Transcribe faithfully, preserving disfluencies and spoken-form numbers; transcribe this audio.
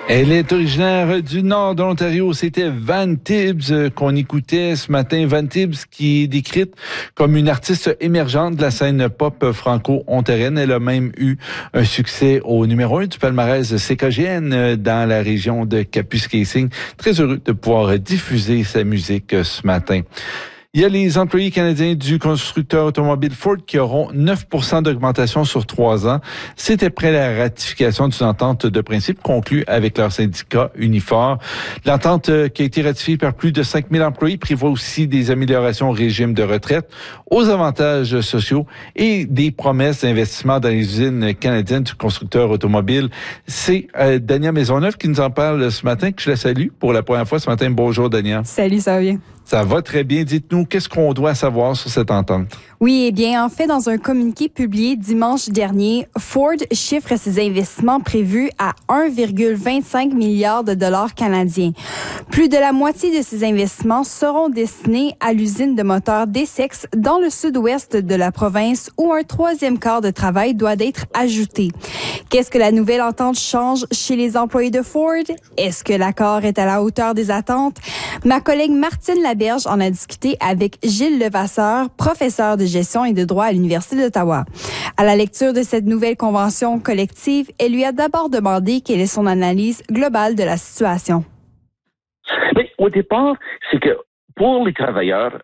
Elle est originaire du nord de l'Ontario. C'était Van Tibbs euh, qu'on écoutait ce matin. Van Tibbs qui est décrite comme une artiste émergente de la scène pop franco-ontarienne. Elle a même eu un succès au numéro un du palmarès C K G N dans la région de Kapuskasing. Très heureux de pouvoir diffuser sa musique ce matin. Il y a les employés canadiens du constructeur automobile Ford qui auront neuf pour cent d'augmentation sur trois ans. C'est après la ratification d'une entente de principe conclue avec leur syndicat Unifor. L'entente qui a été ratifiée par plus de cinq mille employés prévoit aussi des améliorations au régime de retraite, aux avantages sociaux et des promesses d'investissement dans les usines canadiennes du constructeur automobile. C'est euh, Dania Maisonneuve qui nous en parle ce matin, que je la salue pour la première fois ce matin. Bonjour Dania. Salut, ça va bien? Ça va très bien. Dites-nous, qu'est-ce qu'on doit savoir sur cette entente? Oui, eh bien, en fait, dans un communiqué publié dimanche dernier, Ford chiffre ses investissements prévus à un virgule vingt-cinq milliard de dollars canadiens. Plus de la moitié de ces investissements seront destinés à l'usine de moteurs d'Essex dans le sud-ouest de la province où un troisième quart de travail doit être ajouté. Qu'est-ce que la nouvelle entente change chez les employés de Ford? Est-ce que l'accord est à la hauteur des attentes? Ma collègue Martine Laberge en a discuté avec Gilles Levasseur, professeur de gestion et de droit à l'Université d'Ottawa. À la lecture de cette nouvelle convention collective, elle lui a d'abord demandé quelle est son analyse globale de la situation. Mais au départ, c'est que pour les travailleurs,